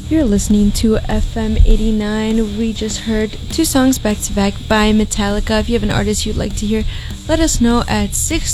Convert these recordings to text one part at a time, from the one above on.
You're listening to FM 89. We just heard two songs back to back by Metallica. If you have an artist you'd like to hear, let us know at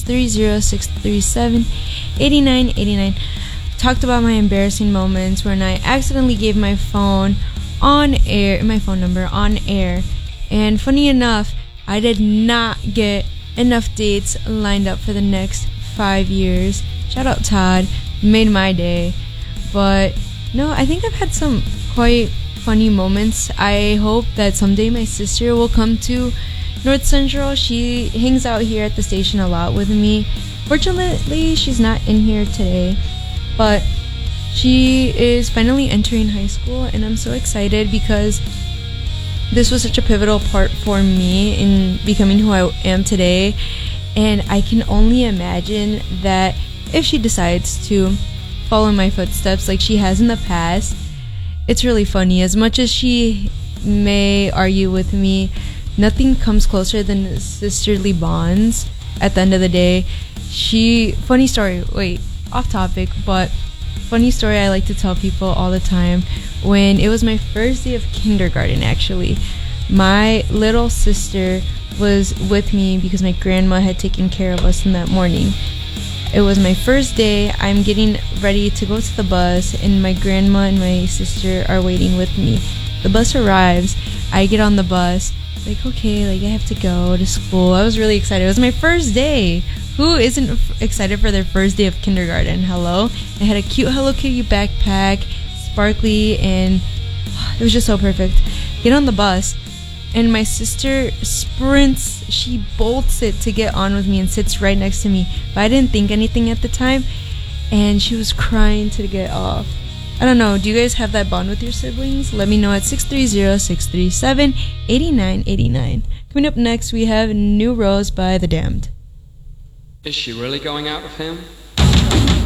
630-637-8989. Talked about my embarrassing moments when I accidentally gave my phone number on air. And funny enough, I did not get enough dates lined up for the next 5 years. Shout out Todd, made my day. But no, I think I've had some quite funny moments. I hope that someday my sister will come to North Central. She hangs out here at the station a lot with me. Fortunately, she's not in here today, but she is finally entering high school, and I'm so excited because this was such a pivotal part for me in becoming who I am today. And I can only imagine that if she decides to follow my footsteps like she has in the past, it's really funny. As much as she may argue with me, nothing comes closer than sisterly bonds. At the end of the day, funny story, off topic, but funny story I like to tell people all the time. When it was my first day of kindergarten, actually, my little sister was with me because my grandma had taken care of us in that morning. It was my first day. I'm getting ready to go to the bus, and my grandma and my sister are waiting with me. The bus arrives. I get on the bus. Okay, I have to go to school. I was really excited. It was my first day. Who isn't excited for their first day of kindergarten? Hello? I had a cute Hello Kitty backpack, sparkly, and it was just so perfect. Get on the bus, and my sister sprints. She bolts it to get on with me and sits right next to me. But I didn't think anything at the time, and she was crying to get off. I don't know. Do you guys have that bond with your siblings? Let me know at 630-637-8989. Coming up next, we have New Rose by The Damned. Is she really going out with him?